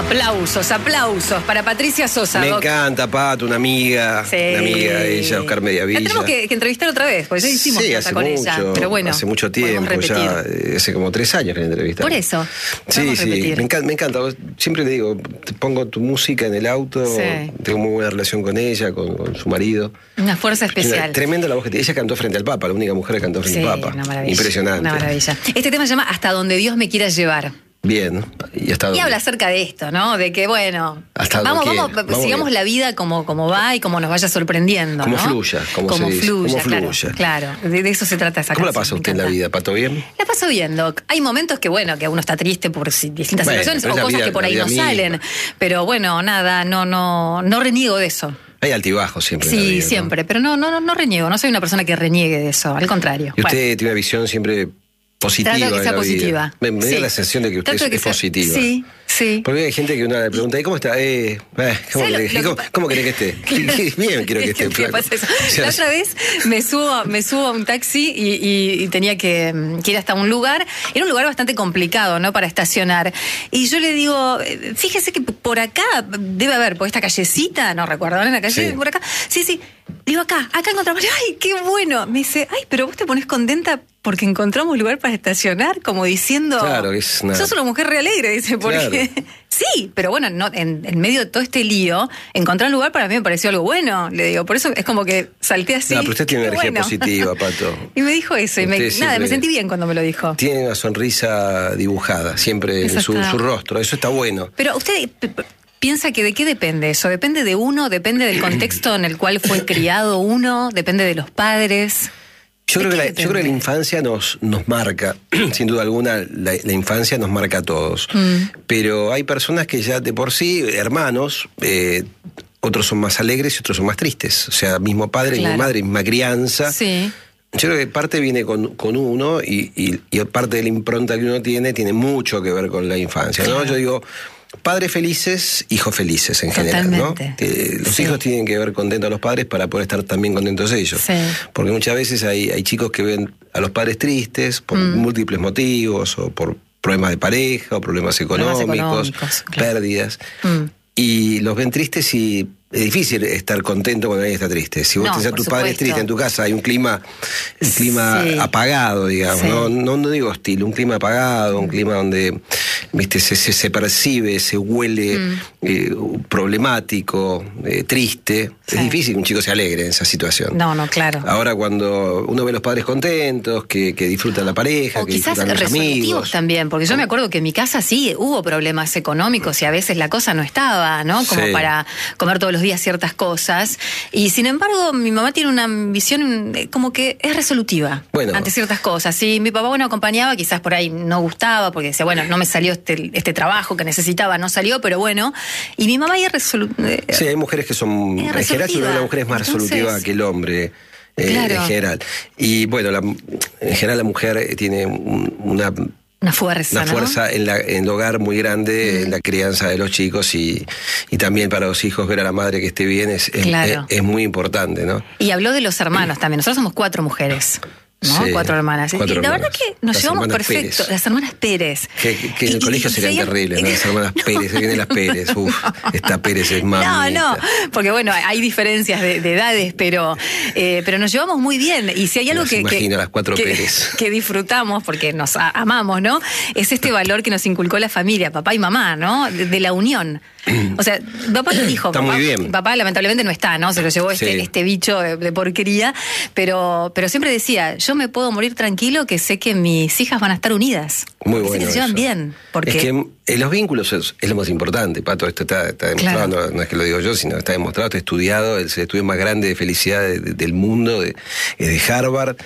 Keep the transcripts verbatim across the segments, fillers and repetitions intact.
Aplausos, aplausos para Patricia Sosa. Me Doc. encanta, Pato, una amiga, Sí. una amiga de ella, Oscar Mediavilla. La tenemos que, que entrevistar otra vez, porque ya hicimos sí, nota hace con mucho, ella. Pero bueno, hace mucho podemos tiempo, ya repetir. eh, hace como tres años que la entrevistamos. Por eso. Sí, podemos sí, repetir. me encanta, me encanta. Siempre le digo, te pongo tu música en el auto, Sí. tengo muy buena relación con ella, con, con su marido. Una fuerza especial. Una, tremenda la voz que tiene. Ella cantó frente al Papa, la única mujer que cantó frente Sí, al Papa. una maravilla. Impresionante. Una maravilla. Este tema se llama Hasta donde Dios me quiera llevar. Bien, y hasta Y dónde? habla acerca de esto, ¿no? De que, bueno, Hasta vamos, donde vamos, quiera, vamos sigamos bien. la vida como, como va y como nos vaya sorprendiendo, Como ¿no? fluya, como como se dice, fluya, como claro, fluya. claro. De, de eso se trata esa ¿Cómo la canción, pasa me usted en la encanta. vida, Pato? ¿Bien? La paso bien, Doc. Hay momentos que, bueno, que uno está triste por si- distintas Bueno, situaciones pero o es la cosas vida- que por la ahí vida no misma. salen. Pero bueno, nada, no, no, no reniego de eso. Hay altibajos siempre en la Sí, vida, ¿no? siempre. Pero no, no, no, no reniego. No soy una persona que reniegue de eso. Al contrario. Y usted Bueno, tiene una visión siempre positiva. trato de que de sea la vida. positiva. Me, me Sí. da la sensación de que usted Trato de es, que es sea- positiva. Sí, sí. Porque hay gente que uno le pregunta, ¿y cómo está? Eh, eh, ¿cómo, ¿Sabe lo- querés, lo que ¿cómo, pa- cómo querés que esté? Bien quiero que esté, ¿Qué flaco. pasa eso? O sea, La otra vez me subo, me subo a un taxi y, y- y tenía que, mm, que ir hasta un lugar. Era un lugar bastante complicado, ¿no? Para estacionar. Y yo le digo, eh, fíjese que por acá debe haber, por esta callecita, no recuerdo, ¿no? En la calle, Sí. por acá. Sí, sí. Le digo, acá, acá encontramos. ¡Ay, qué bueno! Me dice, ay, pero vos te pones contenta porque encontramos lugar para estacionar, como diciendo. Claro, es una- Sos una mujer re alegre, dice, porque. Claro. Sí, pero bueno, no, en, en medio de todo este lío, encontrar un lugar para mí me pareció algo bueno. Le digo, por eso es como que salté así. No, pero usted tiene qué energía bueno. positiva, Pato. Y me dijo eso, y me, Usted nada, siempre me sentí bien cuando me lo dijo. Tiene una sonrisa dibujada, siempre Eso en su, está- su rostro. Eso está bueno. Pero usted p- p- piensa que de qué depende eso, depende de uno, depende del contexto en el cual fue criado uno, depende de los padres. Yo ¿De creo, que qué la, yo creo que la depende? infancia nos, nos marca, sin duda alguna, la, la infancia nos marca a todos. Mm. Pero hay personas que ya de por sí, hermanos, eh, otros son más alegres y otros son más tristes. O sea, mismo padre, Claro. misma madre, misma crianza. Sí. Yo creo que parte viene con, con uno y, y, y parte de la impronta que uno tiene tiene mucho que ver con la infancia, ¿no? Claro. Yo digo, padres felices, hijos felices en general, ¿no? Totalmente. Que los Sí. hijos tienen que ver contentos a los padres para poder estar también contentos ellos. Sí. Porque muchas veces hay, hay chicos que ven a los padres tristes por Mm. múltiples motivos, o por problemas de pareja, o problemas Problemas económicos, económicos, claro. pérdidas. Mm. Y los ven tristes y es difícil estar contento cuando alguien está triste. Si vos No, tenés a por tus padres supuesto. tristes en tu casa, hay un clima, un clima Sí. apagado, digamos, Sí. ¿no? No, no digo hostil, un clima apagado, un clima donde viste se, se, se percibe, se huele Mm. eh, problemático, eh, triste. Sí. Es difícil que un chico se alegre en esa situación. No, no, claro. Ahora cuando uno ve a los padres contentos, que, que disfrutan la pareja, O que quizás disfrutan los resolutivos amigos. también, porque yo me acuerdo que en mi casa sí hubo problemas económicos y a veces la cosa no estaba, ¿no? Como Sí. para comer todos los días ciertas cosas. Y sin embargo, mi mamá tiene una visión eh, como que es resolutiva Bueno. ante ciertas cosas. Si mi papá, bueno, acompañaba, quizás por ahí no gustaba, porque decía, bueno, no me salió este, este trabajo que necesitaba, no salió, pero bueno. Y mi mamá es resolutiva. Sí, hay mujeres que son. Es En general, yo creo que resolutiva. la mujer es más Entonces- resolutiva que el hombre. eh, Claro. En general. Y bueno, la- en general la mujer eh, tiene un- una, Una fuerza, una ¿no? fuerza en, la, en el hogar muy grande, Mm. en la crianza de los chicos y, y también para los hijos ver a la madre que esté bien es, es, Claro. es- es muy importante, ¿no? Y habló de los hermanos también. Nosotros somos cuatro mujeres, ¿no? Sí, Cuatro hermanas. cuatro y la hermanas. verdad que nos Las llevamos hermanas perfecto. Pérez. Las hermanas Pérez. Que, que- que en Y- el colegio y- serían seguían- terribles, ¿no? Las hermanas Pérez, se vienen las Pérez. Uf, esta Pérez es No, mamita. no, porque bueno, hay diferencias de, de edades, pero, eh, pero nos llevamos muy bien. Y si hay algo Las que, imagino, que, las cuatro que- Pérez. que disfrutamos, porque nos a- amamos, ¿no? Es este valor que nos inculcó la familia, papá y mamá, ¿no? De, de la unión. O sea, papá y hijo. Está papá, muy bien. Papá lamentablemente no está, ¿no? Se lo llevó este, Sí. este bicho de, de porquería, pero, pero siempre decía, yo me puedo morir tranquilo que sé que mis hijas van a estar unidas. Muy Que sé bueno. que se llevan eso. bien. Porque Es que en los vínculos es, es lo más importante, Pato. Esto está, está demostrado, Claro. no, no es que lo digo yo, sino está demostrado, está estudiado. Es el estudio más grande de felicidad de- de- del mundo, de, es de Harvard.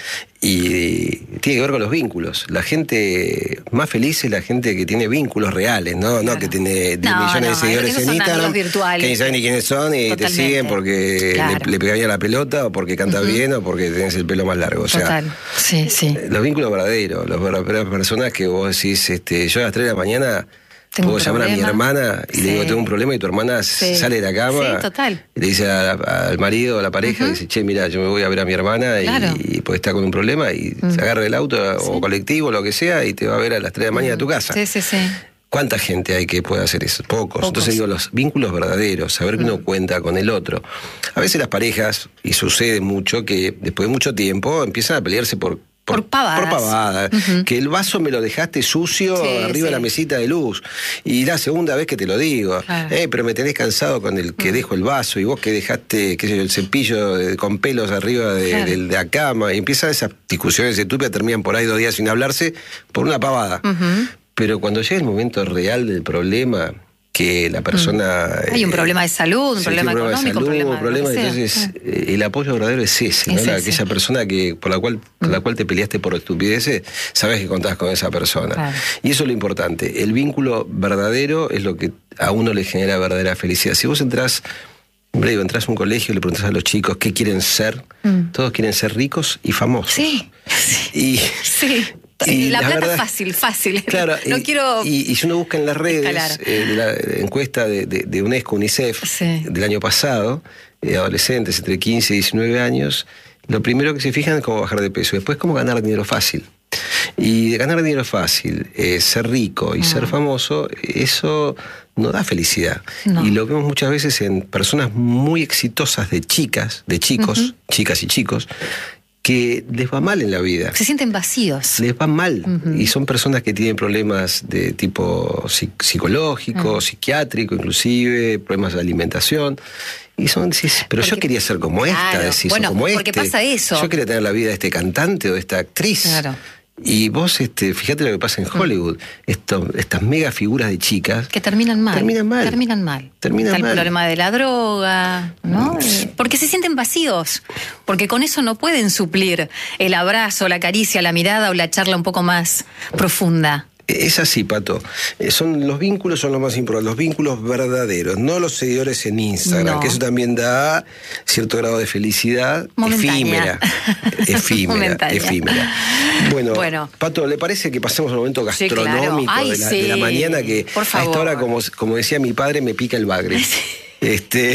Y tiene que ver con los vínculos. La gente más feliz es la gente que tiene vínculos reales, no, no Claro. que tiene diez No, millones no, de seguidores esos en son Instagram, amigos virtuales. que ni saben ni quiénes son y Totalmente. te siguen porque Claro. le, le pegan a la pelota o porque canta bien o porque tenés el pelo más largo. O sea, total. Sí, sí. los vínculos verdaderos, las verdaderas personas que vos decís, este, yo a las tres de la mañana Tengo puedo un llamar a mi problema. hermana y Sí. le digo, tengo un problema y tu hermana Sí. sale de la cama Sí, total. y le dice a- al marido o a la pareja, Ujú. dice, che, mira, yo me voy a ver a mi hermana y, Claro. y pues está con un problema y Mm. se agarra el auto Sí. o colectivo, lo que sea, y te va a ver a las tres de la mañana a tu casa. Sí, sí, sí. ¿Cuánta gente hay que puede hacer eso? Pocos. Pocos. Entonces digo, los vínculos verdaderos, saber que mm. uno cuenta con el otro. A veces las parejas, y sucede mucho, que después de mucho tiempo empiezan a pelearse por... Por, por pavadas. Por pavadas. Uh-huh. Que el vaso me lo dejaste sucio sí, arriba sí. de la mesita de luz. Y la segunda vez que te lo digo. Claro. Eh, pero me tenés cansado con el que uh-huh. dejo el vaso y vos que dejaste, qué sé yo, el cepillo de, con pelos arriba de, claro. de, de la cama. Y empiezan esas discusiones estúpidas, terminan por ahí dos días sin hablarse por una pavada. Uh-huh. Pero cuando llega el momento real del problema, que la persona... Mm. Hay un problema de salud, un sí, problema un problema económico, de salud, un problema, problema, de entonces ah. el apoyo verdadero es ese, ¿no? Es la, ese. Aquella persona que por la cual por mm. la cual te peleaste por estupideces, sabes que contás con esa persona. Claro. Y eso es lo importante. El vínculo verdadero es lo que a uno le genera verdadera felicidad. Si vos entrás, digo, entrás a un colegio y le preguntás a los chicos qué quieren ser, mm. todos quieren ser ricos y famosos. Sí, sí. Y, sí. Y la, la plata verdad, fácil, fácil. Claro, no y, quiero. Y, y si uno busca en las redes eh, la encuesta de, de, de UNESCO, UNICEF, sí. del año pasado, eh, adolescentes entre quince y diecinueve años, lo primero que se fijan es cómo bajar de peso, después cómo ganar dinero fácil. Y ganar dinero fácil, eh, ser rico y mm. ser famoso, eso no da felicidad. No. Y lo vemos muchas veces en personas muy exitosas de chicas, de chicos, uh-huh. chicas y chicos, que les va mal en la vida. Se sienten vacíos. Les va mal. Uh-huh. Y son personas que tienen problemas de tipo psicológico, uh-huh. psiquiátrico, inclusive, problemas de alimentación. Y son, decís, pero porque, yo quería ser como esta, claro, decís, bueno, como este. Porque pasa eso. Yo quería tener la vida de este cantante o de esta actriz. Claro. Y vos, este, fíjate lo que pasa en Hollywood. Esto, estas mega figuras de chicas... Que terminan mal. Terminan mal. Terminan mal. Terminan Está mal. el problema de la droga, ¿no? Porque se sienten vacíos. Porque con eso no pueden suplir el abrazo, la caricia, la mirada o la charla un poco más profunda. Es así, Pato. Son, los vínculos son lo más importante, los vínculos verdaderos, no los seguidores en Instagram, no. que eso también da cierto grado de felicidad efímera. Efímera, Momentánea. efímera. Bueno, bueno, Pato, ¿le parece que pasemos al momento gastronómico sí, claro. Ay, de, la, sí. de la mañana? Que Por favor. a esta hora, como, como decía mi padre, me pica el bagre. Sí. Este,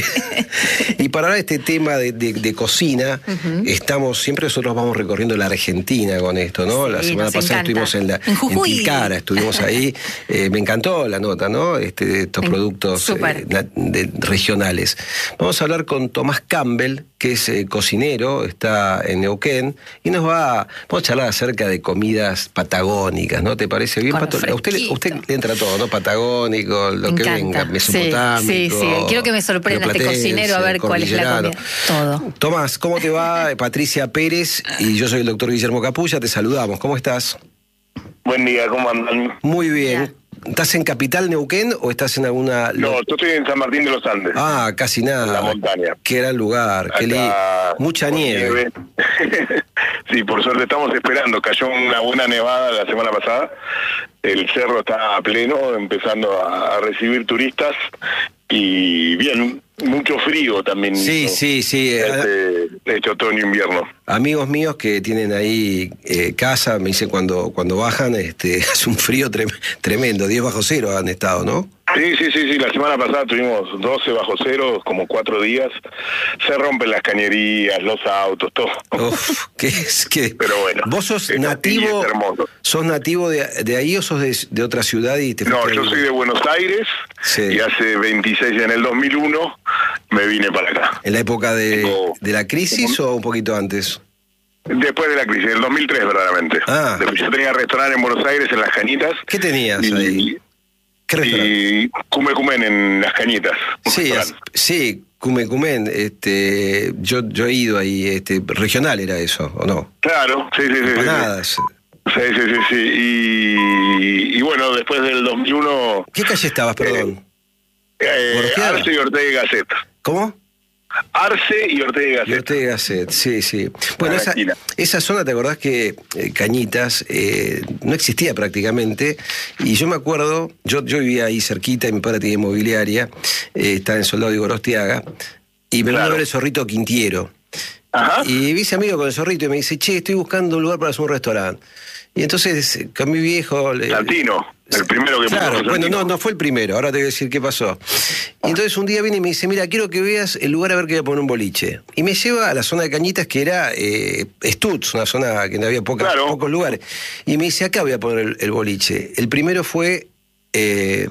y para hablar de este tema de, de, de cocina, uh-huh. estamos, siempre nosotros vamos recorriendo la Argentina con esto, ¿no? Sí, la semana pasada encanta. estuvimos en la en, en Tilcara, estuvimos ahí, eh, me encantó la nota, ¿no? Este, de estos en, productos eh, de, regionales. Vamos a hablar con Tomás Campbell, que es eh, cocinero, está en Neuquén, y nos va, vamos a charlar acerca de comidas patagónicas, ¿no? ¿Te parece bien, Pato? A usted, usted le entra todo, ¿no? Patagónico, lo me que encanta. venga, mesopotámico. Sí, sí, sí. Quiero que me sorprenda este cocinero a ver cuál es la comida. Todo. Tomás, ¿cómo te va? Patricia Pérez y yo soy el doctor Guillermo Capulla, te saludamos. ¿Cómo estás? Buen día, ¿cómo andan? Muy bien. ¿Estás en Capital Neuquén o estás en alguna...? No, yo estoy en San Martín de los Andes. Ah, casi nada. En la montaña. Qué gran lugar. Qué li... Mucha nieve. nieve. Sí, por suerte estamos esperando. Cayó una buena nevada la semana pasada. El cerro está a pleno, empezando a recibir turistas. Y bien, mucho frío también. Sí, ¿no? sí, sí. Este, este otoño-invierno. Amigos míos que tienen ahí eh, casa, me dicen cuando cuando bajan, este, hace un frío trem- tremendo, diez bajo cero han estado, ¿no? Sí, sí, sí, sí, la semana pasada tuvimos doce bajo cero, como cuatro días. Se rompen las cañerías, los autos, todo. Uf, ¿qué es que? Pero bueno. ¿Vos sos nativo, sos nativo de, de ahí o sos de, de otra ciudad? y te No, yo soy de Buenos Aires, sí. y hace veintiséis, en el dos mil uno, me vine para acá. ¿En la época de, Tengo, de la crisis o un poquito antes? Después de la crisis, en el dos mil tres verdaderamente. Ah. Después yo tenía restaurante en Buenos Aires, en Las Cañitas. ¿Qué tenías y, ahí? ¿Qué y Cume Cumen en Las Cañitas. Sí, es, sí, Cume Cumen, este, yo, yo he ido ahí, este, regional era eso, ¿o no? Claro, sí, sí, sí. Empanadas. Sí, sí, sí, sí. sí. Y, y bueno, después del dos mil uno... ¿Qué calle estabas, perdón? Eh, eh, Arce y Ortega y Gasset. ¿Cómo? Arce y Ortega y Gasset. Y Ortega y Gasset, sí, sí. Bueno, esa, esa zona, ¿te acordás que eh, Cañitas eh, no existía prácticamente? Y yo me acuerdo, yo, yo vivía ahí cerquita y mi padre tenía inmobiliaria, eh, estaba en Soldado y Gorostiaga, y me claro. vino a ver el Zorrito Quintiero. Ajá. Y me hice amigo con el Zorrito y me dice, che, estoy buscando un lugar para hacer un restaurante. Y entonces, con mi viejo... Santino, el primero que claro, puso. Bueno, no, no fue el primero, ahora te voy a decir qué pasó. Y entonces un día viene y me dice, mira, quiero que veas el lugar a ver que voy a poner un boliche. Y me lleva a la zona de Cañitas, que era eh, Stutz, una zona que no había pocas, claro. pocos lugares. Y me dice, acá voy a poner el, el boliche. El primero fue eh,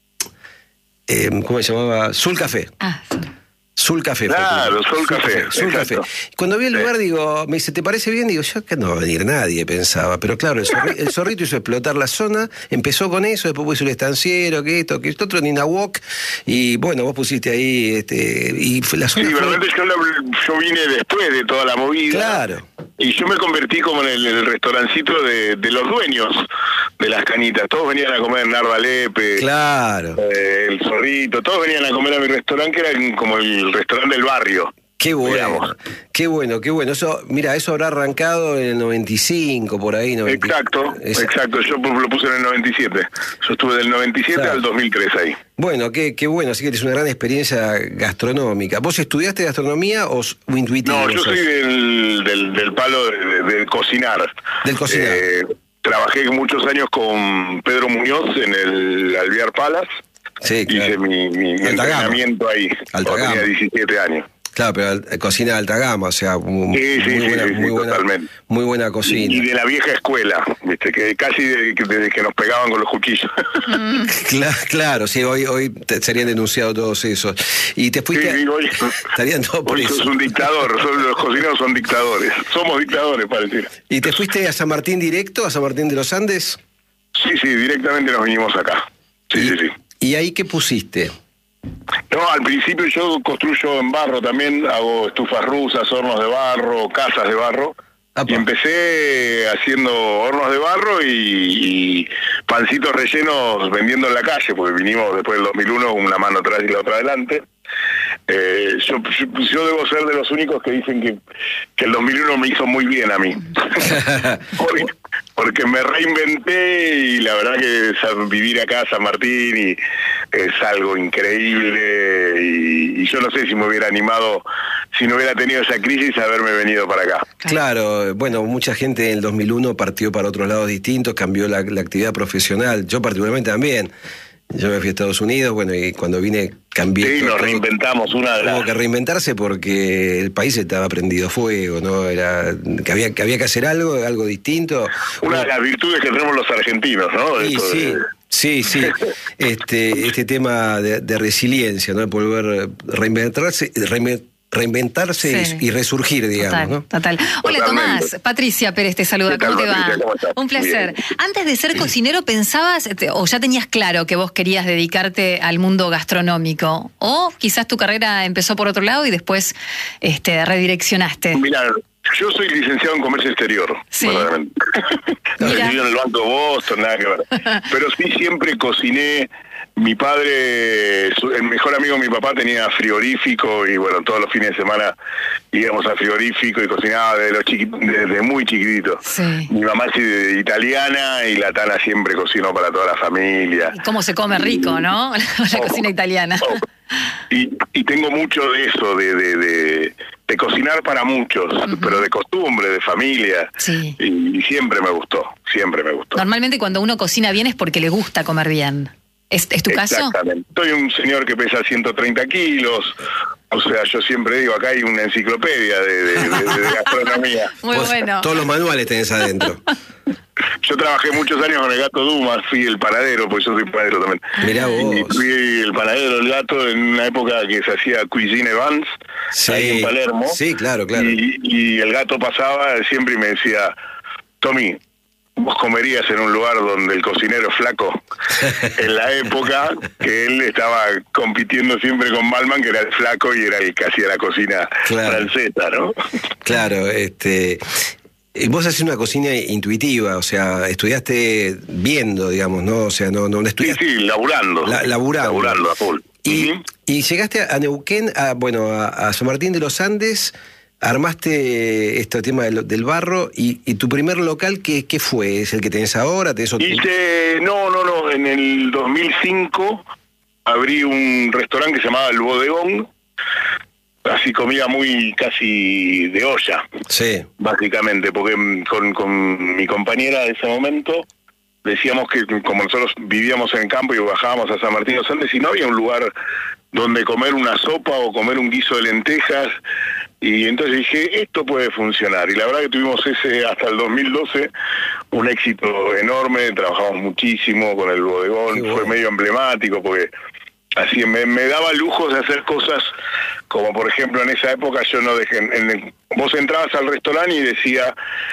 eh, ¿cómo se llamaba? Sul Café. Ah, sí. Sul Café. Claro, Sul Café, Sul Café. Cuando vi el lugar, sí. digo, me dice, ¿te parece bien? Digo, yo que no va a venir nadie, pensaba. Pero claro, el, zorri, el zorrito hizo explotar la zona, empezó con eso, después puso el estanciero, que esto, que esto, otro, Nina Walk, y bueno, vos pusiste ahí, este, y la zona. Sí, fue... realmente yo, yo vine después de toda la movida. Claro. Y yo me convertí como en el, el restaurancito de, de los dueños de las canitas. Todos venían a comer Narva Lepe, claro. eh, el zorrito, todos venían a comer a mi restaurante, que era como el restaurante del barrio. Qué bueno, digamos. qué bueno, qué bueno. Eso, mira, eso habrá arrancado en el noventa y cinco, por ahí. noventa Exacto, es... exacto. Yo lo puse en el noventa y siete. Yo estuve del noventa y siete claro. al dos mil tres ahí. Bueno, qué, qué bueno. Así que es una gran experiencia gastronómica. ¿Vos estudiaste gastronomía o intuitivo? No, yo soy del, del, del palo de, de, de cocinar. Del cocinar. Eh, trabajé muchos años con Pedro Muñoz en el Alvear Palace. Sí, claro. Hice mi, mi, mi entrenamiento ahí. Alta gama. Tenía diecisiete años. Claro, pero cocina de alta gama, o sea, muy, sí, sí, muy, buena, sí, sí, muy, buena, muy buena cocina. Y de la vieja escuela, viste, que casi desde de, que nos pegaban con los cuchillos. Mm. Claro, claro, sí, hoy hoy te serían denunciados todos esos. Y te fuiste... Sí, sí, hoy, estarían todos por hoy eso. Sos un dictador, son, los cocineros son dictadores. Somos dictadores, parece. ¿Y te fuiste a San Martín directo, a San Martín de los Andes? Sí, sí, directamente nos vinimos acá. Sí, ¿Y, sí, sí. ¿Y ahí qué pusiste? No, al principio yo construyo en barro también, hago estufas rusas, hornos de barro, casas de barro. Apa. Y empecé haciendo hornos de barro y, y pancitos rellenos vendiendo en la calle, porque vinimos después del dos mil uno una mano atrás y la otra adelante. Eh, yo, yo, yo debo ser de los únicos que dicen que, que el dos mil uno me hizo muy bien a mí. porque, porque me reinventé y la verdad que vivir acá a San Martín y es algo increíble y, y yo no sé si me hubiera animado, si no hubiera tenido esa crisis, haberme venido para acá. Claro, bueno, mucha gente en el dos mil uno partió para otros lados distintos, cambió la, la actividad profesional, yo particularmente también. Yo me fui a Estados Unidos, bueno, y cuando vine cambié. Sí, nos reinventamos una de las... Tuvo que reinventarse porque el país estaba prendido fuego, ¿no? Era que había que había que hacer algo, algo distinto. Una bueno, de las virtudes que tenemos los argentinos, ¿no? Sí, sí, de... sí, sí. Este, este tema de, de resiliencia, ¿no? Volver a reinventarse, reinventarse reinventarse sí. y, y resurgir, digamos, total, ¿no? Total. Hola, Totalmente. Tomás. Patricia Pérez te saluda. Tal, ¿Cómo te Patricia, va? ¿cómo estás? Un placer. Bien. Antes de ser cocinero, ¿pensabas o ya tenías claro que vos querías dedicarte al mundo gastronómico? ¿O quizás tu carrera empezó por otro lado y después este, redireccionaste? Mira, yo soy licenciado en comercio exterior. Sí. Verdaderamente. Recibido en el Banco Boston, nada que ver. Pero sí siempre cociné. Mi padre, el mejor amigo de mi papá tenía frigorífico y bueno, todos los fines de semana íbamos al frigorífico y cocinaba desde, los chiqui, desde muy chiquitito. Sí. Mi mamá es italiana y la Tana siempre cocinó para toda la familia. Y cómo se come rico, ¿no? La oh, cocina italiana. Oh. Y, y tengo mucho de eso, de, de, de, de cocinar para muchos, uh-huh. pero de costumbre, de familia. Sí. Y, y siempre me gustó, siempre me gustó. Normalmente cuando uno cocina bien es porque le gusta comer bien. ¿Es, ¿Es tu caso? Exactamente. Soy un señor que pesa ciento treinta kilos, o sea, yo siempre digo, acá hay una enciclopedia de, de, de, de gastronomía. Muy Vos, bueno. Todos los manuales tenés adentro. Yo trabajé muchos años con el Gato Dumas, fui el panadero, porque yo soy panadero también. Mirá vos. Y fui el panadero del Gato en una época que se hacía Cuisine Vans, sí, ahí en Palermo. Sí, claro, claro. Y, y el Gato pasaba siempre y me decía, Tommy, vos comerías en un lugar donde el cocinero es flaco. En la época que él estaba compitiendo siempre con Malman, que era el flaco y era el que hacía la cocina claro. francesa, ¿no? Claro, este... Vos haces una cocina intuitiva, o sea, estudiaste viendo, digamos, ¿no? O sea, no, no, no estudiaste... Sí, sí, laburando. La, laburando. Laburando a full. Y, uh-huh. y llegaste a Neuquén, a, bueno, a, a San Martín de los Andes... Armaste este tema del, del barro y, y tu primer local, ¿qué, ¿qué fue? ¿Es el que tenés ahora? ¿Tenés otro? Hice, no, no, no, en el dos mil cinco abrí un restaurante que se llamaba El Bodegón, así comida muy casi de olla, sí, básicamente, porque con, con mi compañera de ese momento decíamos que como nosotros vivíamos en el campo y bajábamos a San Martín de los Andes y no había un lugar donde comer una sopa o comer un guiso de lentejas, y entonces dije, esto puede funcionar, y la verdad que tuvimos ese hasta el dos mil doce un éxito enorme, trabajamos muchísimo con el bodegón, bueno. Fue medio emblemático porque así me, me daba lujos de hacer cosas como por ejemplo en esa época yo no dejé, en, en, vos entrabas al restaurante y decía,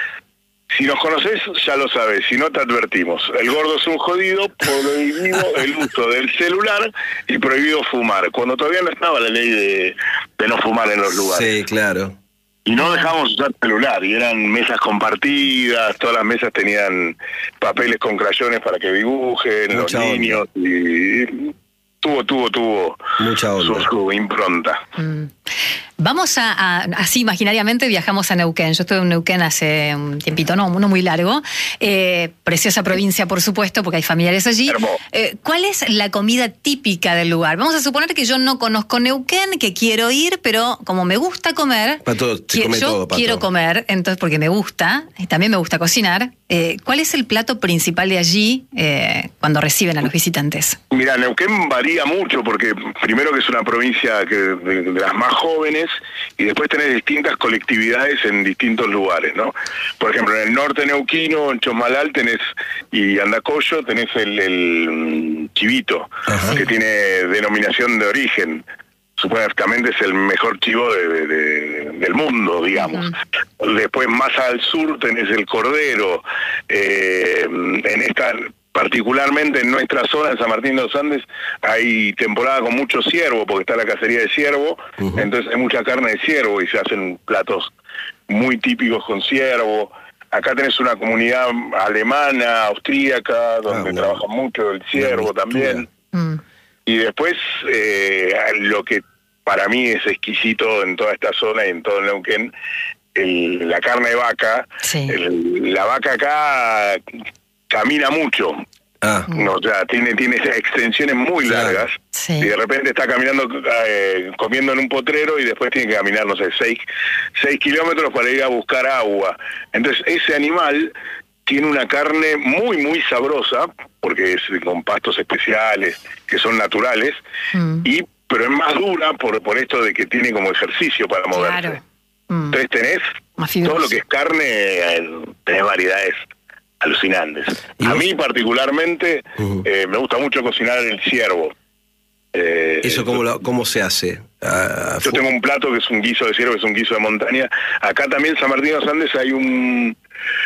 si nos conocés, ya lo sabés, si no te advertimos. El gordo es un jodido, prohibido el uso del celular y prohibido fumar. Cuando todavía no estaba la ley de, de no fumar en los lugares. Sí, claro. Y no dejábamos usar celular, y eran mesas compartidas, todas las mesas tenían papeles con crayones para que dibujen, Mucha los niños, onda. y tuvo, tuvo, tuvo Mucha onda. Su, su impronta. Mm. Vamos a, a, así imaginariamente viajamos a Neuquén. Yo estuve en Neuquén hace un tiempito, no, no muy largo. Eh, preciosa provincia, por supuesto, porque hay familiares allí. Eh, ¿Cuál es la comida típica del lugar? Vamos a suponer que yo no conozco Neuquén, que quiero ir, pero como me gusta comer, Pato, te come yo todo, Pato. quiero comer, entonces porque me gusta, y también me gusta cocinar. Eh, ¿Cuál es el plato principal de allí eh, cuando reciben a los visitantes? Mira, Neuquén varía mucho porque primero que es una provincia que de, de las más jóvenes, y después tenés distintas colectividades en distintos lugares, ¿no? Por ejemplo, en el norte neuquino, en Chosmalal tenés, y Andacollo tenés el, el chivito, Ajá. que tiene denominación de origen. Supuestamente es el mejor chivo de, de, de, del mundo, digamos. Uh-huh. Después más al sur tenés el cordero. Eh, en esta... Particularmente en nuestra zona, en San Martín de los Andes, hay temporada con mucho ciervo, porque está la cacería de ciervo, uh-huh. entonces hay mucha carne de ciervo y se hacen platos muy típicos con ciervo. Acá tenés una comunidad alemana, austríaca, donde ah, no. trabaja mucho el ciervo también. Mm. Y después, eh, lo que para mí es exquisito en toda esta zona y en todo el Neuquén, el, la carne de vaca. Sí. El, la vaca acá camina mucho, ah. no, o sea, tiene, tiene extensiones muy claro. largas, sí. y de repente está caminando, eh, comiendo en un potrero y después tiene que caminar, no sé, seis, seis kilómetros para ir a buscar agua. Entonces ese animal tiene una carne muy, muy sabrosa, porque es con pastos especiales, que son naturales, mm. y pero es más dura por, por esto de que tiene como ejercicio para moverse. Claro. Mm. Entonces tenés todo lo que es carne, tenés variedades alucinantes. A mí particularmente uh-huh. eh, me gusta mucho cocinar el ciervo. Eh, ¿Eso cómo, lo, cómo se hace? Uh, yo tengo un plato que es un guiso de ciervo, que es un guiso de montaña. Acá también en San Martín de los Andes hay un,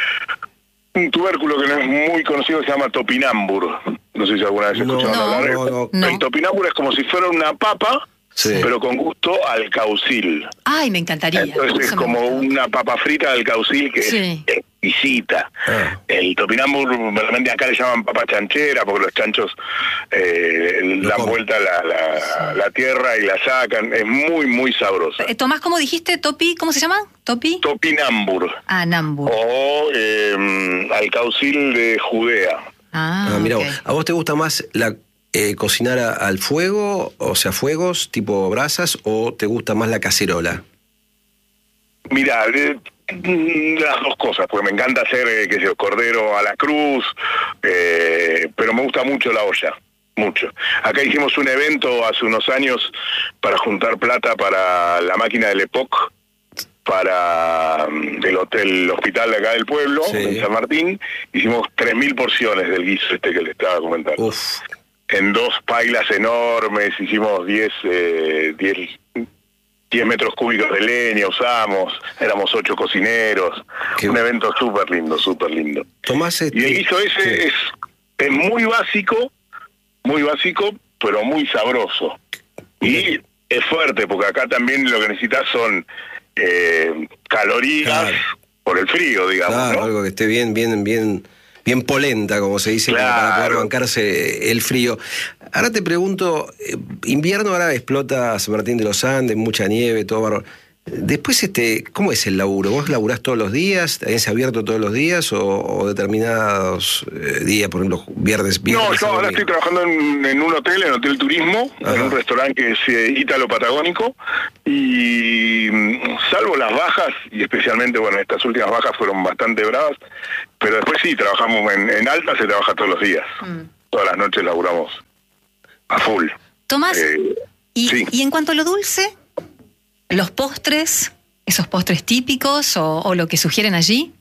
un tubérculo que no es muy conocido que se llama topinambur. No sé si alguna vez no, escucharon hablar. No, no, no. El topinambur es como si fuera una papa, sí. pero con gusto al caucil. Ay, me encantaría. Entonces es como una papa frita al caucil que sí. es exquisita. Ah. El topinambur, realmente acá le llaman papa chanchera, porque los chanchos eh, dan come. vuelta la, la, la tierra y la sacan. Es muy, muy sabrosa. Eh, Tomás, ¿cómo dijiste? ¿Topi? ¿Cómo se llama? ¿Topi? Topinambur. Ah, nambur. O eh, al caucil de Judea. Ah, ah mira, okay. ¿A vos te gusta más la eh, cocinar a, al fuego, o sea, fuegos tipo brasas, o te gusta más la cacerola? Mira, eh, las dos cosas, porque me encanta hacer, eh, qué sé yo, cordero a la cruz, eh, pero me gusta mucho la olla, mucho. Acá hicimos un evento hace unos años para juntar plata para la máquina del Epoch, para um, el hotel, el hospital de acá del pueblo, sí. en San Martín. Hicimos tres mil porciones del guiso este que le estaba comentando. Uf. En dos pailas enormes, hicimos diez, eh, diez diez metros cúbicos de leña usamos, éramos ocho cocineros, Qué un evento súper lindo, súper lindo. Tomás, este... Y el guiso ese sí. es, es muy básico, muy básico, pero muy sabroso. Y es fuerte, porque acá también lo que necesitas son eh, calorías claro. por el frío, digamos. Claro, ¿no? Algo que esté bien, bien, bien... bien polenta, como se dice, claro. para poder bancarse el frío. Ahora te pregunto, invierno ahora explota San Martín de los Andes, mucha nieve, todo barro. Después, este, ¿cómo es el laburo? ¿Vos laburás todos los días? ¿Tenés abierto todos los días o, o determinados eh, días, por ejemplo, viernes, viernes? No, yo ahora estoy trabajando en, en un hotel, en Hotel Turismo, Ajá. en un restaurante que es eh, ítalo-patagónico, y salvo las bajas, y especialmente, bueno, estas últimas bajas fueron bastante bravas, pero después sí, trabajamos en, en alta, se trabaja todos los días. Mm. Todas las noches laburamos a full. Tomás, eh, y, sí. y en cuanto a lo dulce, los postres, esos postres típicos o, o lo que sugieren allí.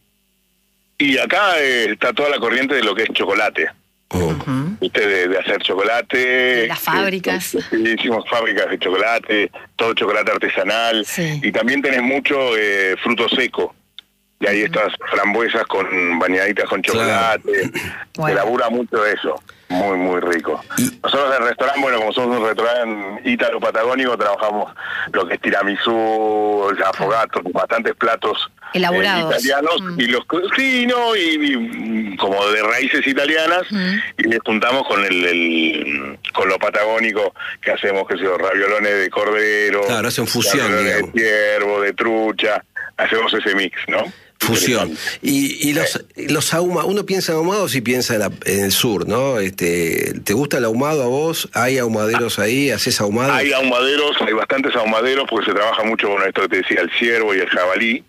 Y acá eh, está toda la corriente de lo que es chocolate. Uh-huh. ¿Viste? De, de hacer chocolate. Las fábricas. Eh, sí, hicimos fábricas de chocolate, todo chocolate artesanal. Sí. Y también tenés mucho eh, fruto seco. Y ahí uh-huh. estas frambuesas con bañaditas con chocolate. Claro. Bueno. Se labura mucho eso. Muy, muy rico. Nosotros en el restaurante, bueno, como somos un restaurante ítalo-patagónico, trabajamos lo que es tiramisú, el afogato, bastantes platos elaborados. Eh, italianos. Mm. Y los sí, ¿no? Y, y como de raíces italianas, mm. y les juntamos con el, el con lo patagónico que hacemos, que sea raviolones de cordero. Claro, hacen fusión, digamos. De ciervo, de trucha, hacemos ese mix, ¿no? Fusión. Y, y los, los ahumados, uno piensa en ahumados y piensa en, la, en el sur, ¿no? Este, ¿te gusta el ahumado a vos? ¿Hay ahumaderos ahí? ¿Haces ahumados? Hay ahumaderos, hay bastantes ahumaderos porque se trabaja mucho con esto que te decía, el ciervo y el jabalí.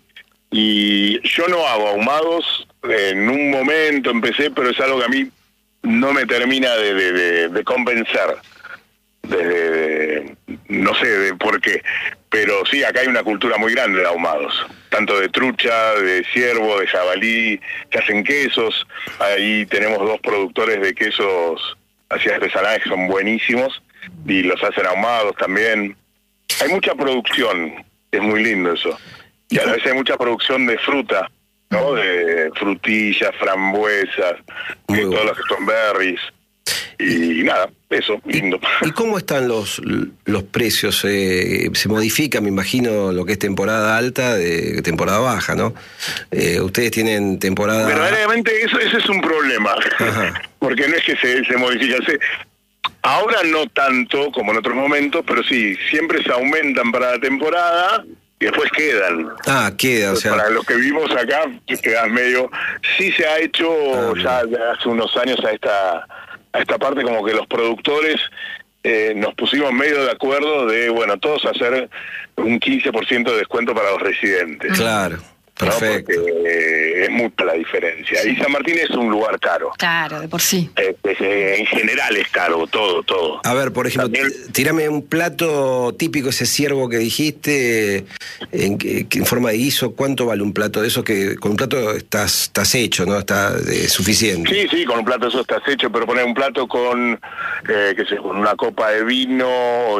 Y yo no hago ahumados, en un momento empecé, pero es algo que a mí no me termina de, de, de, de compensar. De, de, no sé de por qué, pero sí, acá hay una cultura muy grande de ahumados, tanto de trucha, de ciervo, de jabalí, que hacen quesos. Ahí tenemos dos productores de quesos así artesanales que son buenísimos y los hacen ahumados también. Hay mucha producción, es muy lindo eso. Y a la vez hay mucha producción de fruta, ¿no? De frutillas, frambuesas, que todos los que son berries. Y nada, eso, lindo. ¿Y, y cómo están los los precios? Eh, se modifica, me imagino, lo que es temporada alta de temporada baja, ¿no? Eh, ustedes tienen temporada... Verdaderamente eso, ese es un problema. Ajá. Porque no es que se, se modifica. Se, ahora no tanto como en otros momentos, pero sí, siempre se aumentan para la temporada y después quedan. Ah, queda, o sea... Para los que vivimos acá, quedas medio... Sí se ha hecho ah, ya hace unos años a esta... a esta parte como que los productores eh, nos pusimos medio de acuerdo de, bueno, todos hacer un quince por ciento de descuento para los residentes. Claro, perfecto. ¿No? Porque eh, es mucha la diferencia. Y San Martín es un lugar caro. Claro, de por sí. Eh, eh, en general es caro, todo, todo. A ver, por ejemplo, También... tírame un plato típico, ese ciervo que dijiste, en, en forma de guiso. ¿Cuánto vale un plato de eso? Que con un plato estás, estás hecho, ¿no? Está eh, suficiente. Sí, sí, con un plato de eso estás hecho, pero poner un plato con, eh, qué sé, con una copa de vino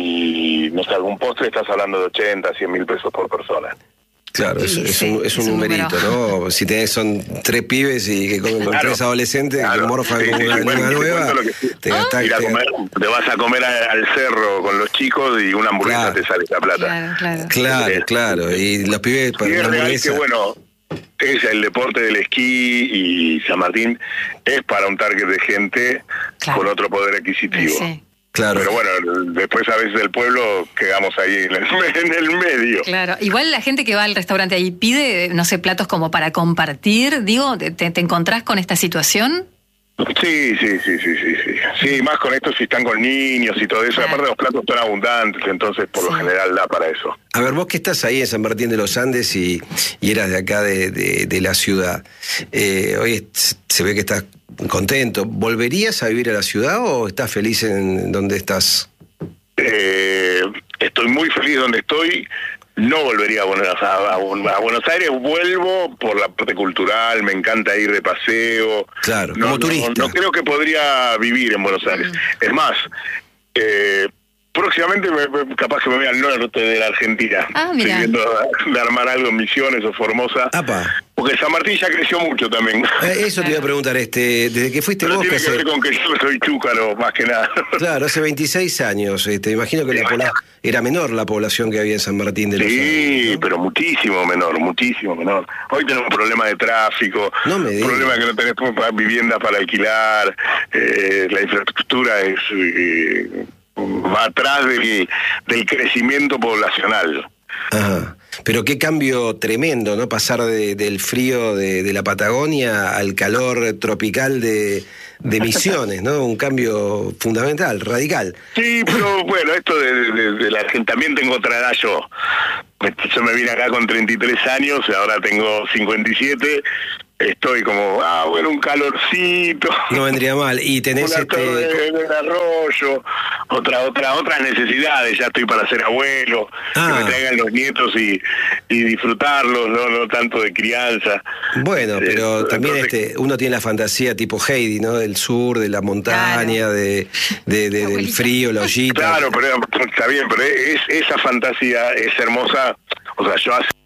y, no sé, algún postre, estás hablando de ochenta, cien mil pesos por persona. Claro, es, sí, es, sí, un, es un es un numerito, número. ¿no? Si tenés, son tres pibes y que comen con claro, tres adolescentes claro, que morfan sí, como sí, una bueno, niña nueva, te, te, gastás, ir a te, comer, te vas a comer a, al cerro con los chicos y una hamburguesa claro, te sale esa plata. Claro, claro. Claro, eh, claro. Y los pibes para una hamburguesa... que, bueno, es el deporte del esquí y San Martín es para un target de gente claro, con otro poder adquisitivo. Sí. Claro. Pero bueno, después a veces del pueblo quedamos ahí en el, en el medio. Claro, igual la gente que va al restaurante ahí pide, no sé, platos como para compartir, digo, ¿te, te encontrás con esta situación? Sí, sí, sí, sí, sí, sí. Sí, más con esto si están con niños y todo eso. Claro. Aparte los platos son abundantes, entonces por sí, lo general da para eso. A ver, vos que estás ahí en San Martín de los Andes y, y eras de acá de, de, de la ciudad, eh, hoy se ve que estás contento. ¿Volverías a vivir a la ciudad o estás feliz en donde estás? Eh, estoy muy feliz donde estoy. No volvería a Buenos, a, a Buenos Aires, vuelvo por la parte cultural, me encanta ir de paseo. Claro, no, como turista. No, no creo que podría vivir en Buenos Aires. Mm. Es más, eh, próximamente me, me, capaz que me voy al norte de la Argentina. Ah, mira. Estoy viendo de armar algo en Misiones o Formosa. Apa. Porque San Martín ya creció mucho también. Eh, eso te iba a preguntar, este, desde que fuiste Pero vos... tiene que, que ver con que yo soy chúcaro, más que nada. Claro, hace veintiséis años, este, imagino que la pobla... era menor la población que había en San Martín de los Andes. Sí, ¿no? Pero muchísimo menor, muchísimo menor. Hoy tenemos un problema de tráfico, no me digas. Problema que no tenés viviendas para alquilar, eh, la infraestructura es eh, va atrás del, del crecimiento poblacional. Ajá. Pero qué cambio tremendo, ¿no? Pasar de, del frío de, de la Patagonia al calor tropical de, de Misiones, ¿no? Un cambio fundamental, radical. Sí, pero bueno, esto de, de, de la gente, también tengo otra edad yo. yo me vine acá con treinta y tres años, ahora tengo cincuenta y siete. Estoy como, ah, bueno, un calorcito. No vendría mal. Y tenés una este... torre en el arroyo, otra, otra, otras necesidades. Ya estoy para ser abuelo, Ah. que me traigan los nietos y, y disfrutarlos, no, no tanto de crianza. Bueno, pero Eh, también entonces- este, uno tiene la fantasía tipo Heidi, ¿no? Del sur, de la montaña, Claro. de, de- de- del Abuelita. frío, la ollita. Claro, pero está bien, pero es, esa fantasía es hermosa. O sea, yo hace